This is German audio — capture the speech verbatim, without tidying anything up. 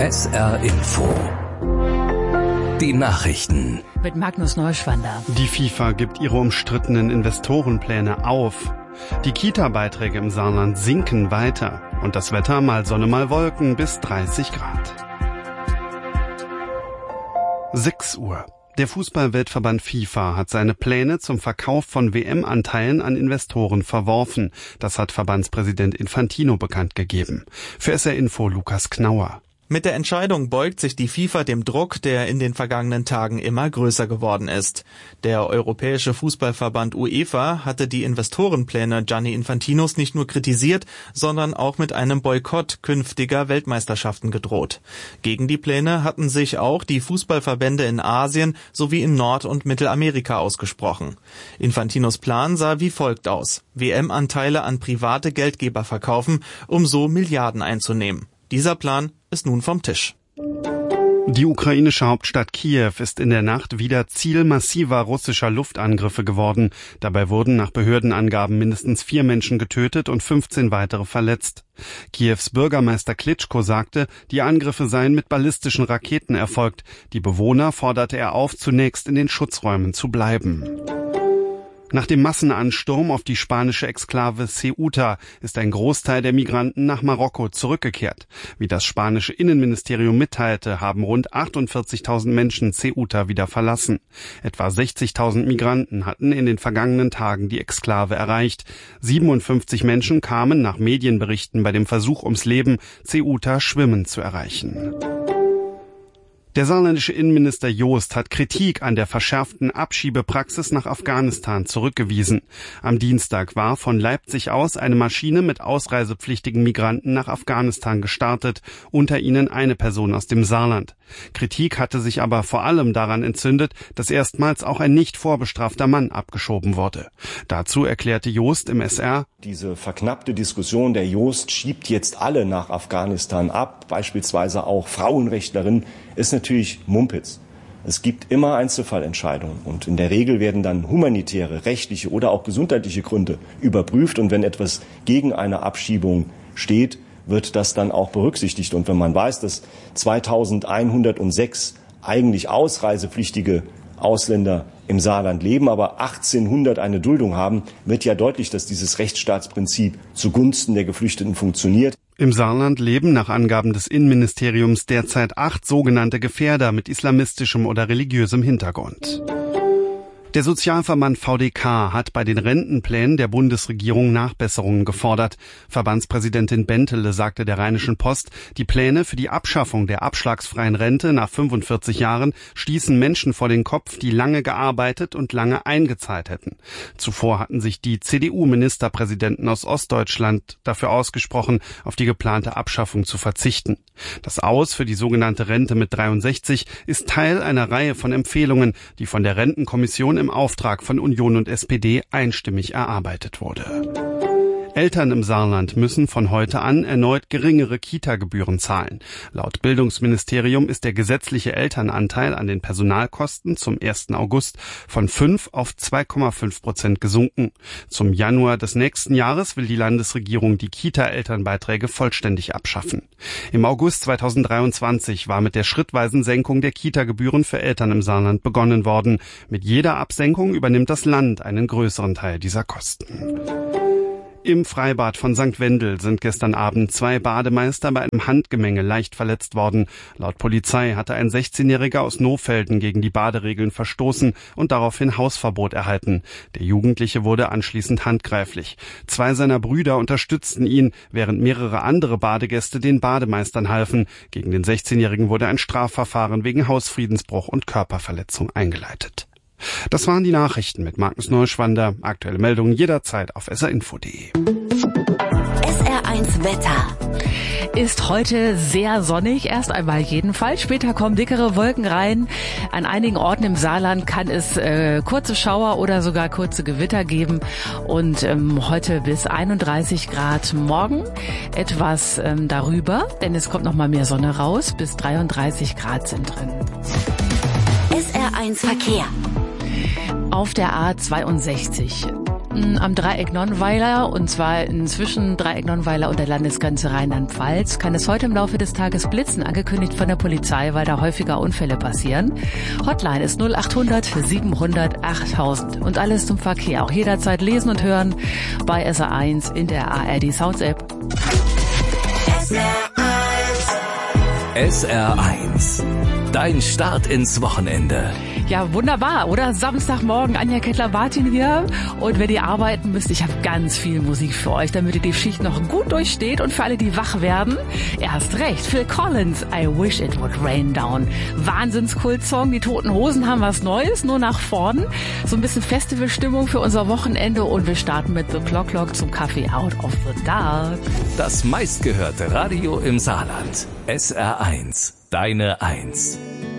S R Info. Die Nachrichten. Mit Magnus Neuschwander. Die FIFA gibt ihre umstrittenen Investorenpläne auf. Die Kita-Beiträge im Saarland sinken weiter. Und das Wetter mal Sonne, mal Wolken bis dreißig Grad. sechs Uhr. Der Fußball-Weltverband FIFA hat seine Pläne zum Verkauf von W M-Anteilen an Investoren verworfen. Das hat Verbandspräsident Infantino bekannt gegeben. Für S R Info Lukas Knauer. Mit der Entscheidung beugt sich die FIFA dem Druck, der in den vergangenen Tagen immer größer geworden ist. Der Europäische Fußballverband UEFA hatte die Investorenpläne Gianni Infantinos nicht nur kritisiert, sondern auch mit einem Boykott künftiger Weltmeisterschaften gedroht. Gegen die Pläne hatten sich auch die Fußballverbände in Asien sowie in Nord- und Mittelamerika ausgesprochen. Infantinos Plan sah wie folgt aus: W M-Anteile an private Geldgeber verkaufen, um so Milliarden einzunehmen. Dieser Plan ist nun vom Tisch. Die ukrainische Hauptstadt Kiew ist in der Nacht wieder Ziel massiver russischer Luftangriffe geworden. Dabei wurden nach Behördenangaben mindestens vier Menschen getötet und fünfzehn weitere verletzt. Kiews Bürgermeister Klitschko sagte, die Angriffe seien mit ballistischen Raketen erfolgt. Die Bewohner forderte er auf, zunächst in den Schutzräumen zu bleiben. Nach dem Massenansturm auf die spanische Exklave Ceuta ist ein Großteil der Migranten nach Marokko zurückgekehrt. Wie das spanische Innenministerium mitteilte, haben rund achtundvierzigtausend Menschen Ceuta wieder verlassen. Etwa sechzigtausend Migranten hatten in den vergangenen Tagen die Exklave erreicht. siebenundfünfzig Menschen kamen nach Medienberichten bei dem Versuch ums Leben, Ceuta schwimmend zu erreichen. Der saarländische Innenminister Joost hat Kritik an der verschärften Abschiebepraxis nach Afghanistan zurückgewiesen. Am Dienstag war von Leipzig aus eine Maschine mit ausreisepflichtigen Migranten nach Afghanistan gestartet, unter ihnen eine Person aus dem Saarland. Kritik hatte sich aber vor allem daran entzündet, dass erstmals auch ein nicht vorbestrafter Mann abgeschoben wurde. Dazu erklärte Joost im S R: Diese verknappte Diskussion, der Joost schiebt jetzt alle nach Afghanistan ab, beispielsweise auch Frauenrechtlerinnen, ist natürlich Mumpitz. Es gibt immer Einzelfallentscheidungen und in der Regel werden dann humanitäre, rechtliche oder auch gesundheitliche Gründe überprüft, und wenn etwas gegen eine Abschiebung steht, wird das dann auch berücksichtigt. Und wenn man weiß, dass zweitausendeinhundertsechs eigentlich ausreisepflichtige Ausländer im Saarland leben, aber achtzehnhundert eine Duldung haben, wird ja deutlich, dass dieses Rechtsstaatsprinzip zugunsten der Geflüchteten funktioniert. Im Saarland leben nach Angaben des Innenministeriums derzeit acht sogenannte Gefährder mit islamistischem oder religiösem Hintergrund. Der Sozialverband V D K hat bei den Rentenplänen der Bundesregierung Nachbesserungen gefordert. Verbandspräsidentin Bentele sagte der Rheinischen Post, die Pläne für die Abschaffung der abschlagsfreien Rente nach fünfundvierzig Jahren stießen Menschen vor den Kopf, die lange gearbeitet und lange eingezahlt hätten. Zuvor hatten sich die C D U-Ministerpräsidenten aus Ostdeutschland dafür ausgesprochen, auf die geplante Abschaffung zu verzichten. Das Aus für die sogenannte Rente mit dreiundsechzig ist Teil einer Reihe von Empfehlungen, die von der Rentenkommission im Auftrag von Union und S P D einstimmig erarbeitet wurde. Eltern im Saarland müssen von heute an erneut geringere Kita-Gebühren zahlen. Laut Bildungsministerium ist der gesetzliche Elternanteil an den Personalkosten zum ersten August von fünf auf zwei Komma fünf Prozent gesunken. Zum Januar des nächsten Jahres will die Landesregierung die Kita-Elternbeiträge vollständig abschaffen. Im August zweitausenddreiundzwanzig war mit der schrittweisen Senkung der Kita-Gebühren für Eltern im Saarland begonnen worden. Mit jeder Absenkung übernimmt das Land einen größeren Teil dieser Kosten. Im Freibad von Sankt Wendel sind gestern Abend zwei Bademeister bei einem Handgemenge leicht verletzt worden. Laut Polizei hatte ein sechzehnjähriger aus Nohfelden gegen die Baderegeln verstoßen und daraufhin Hausverbot erhalten. Der Jugendliche wurde anschließend handgreiflich. Zwei seiner Brüder unterstützten ihn, während mehrere andere Badegäste den Bademeistern halfen. Gegen den sechzehnjährigen wurde ein Strafverfahren wegen Hausfriedensbruch und Körperverletzung eingeleitet. Das waren die Nachrichten mit Magnus Neuschwander. Aktuelle Meldungen jederzeit auf s r info punkt d e. S R eins Wetter. Ist heute sehr sonnig, erst einmal jedenfalls. Später kommen dickere Wolken rein. An einigen Orten im Saarland kann es äh, kurze Schauer oder sogar kurze Gewitter geben. Und ähm, heute bis einunddreißig Grad, morgen etwas ähm, darüber, denn es kommt noch mal mehr Sonne raus. Bis dreiunddreißig Grad sind drin. S R eins Verkehr. Auf der A zweiundsechzig am Dreieck Nonnweiler, und zwar inzwischen Dreieck Nonnweiler und der Landesgrenze Rheinland-Pfalz, kann es heute im Laufe des Tages blitzen, angekündigt von der Polizei, weil da häufiger Unfälle passieren. Hotline ist null acht hundert siebenhundert achttausend und alles zum Verkehr. Auch jederzeit lesen und hören bei S R eins in der A R D Sounds App. S R eins. Dein Start ins Wochenende. Ja, wunderbar, oder? Samstagmorgen, Anja Kettler-Bartin hier. Und wenn ihr arbeiten müsst, ich habe ganz viel Musik für euch, damit ihr die Schicht noch gut durchsteht. Und für alle, die wach werden, erst recht. Phil Collins, I Wish It Would Rain Down. Wahnsinnskult-Song. Die Toten Hosen haben was Neues, nur nach vorn. So ein bisschen Festivalstimmung für unser Wochenende. Und wir starten mit The Clock Clock zum Kaffee Out of the Dark. Das meistgehörte Radio im Saarland. S R eins. Deine Eins.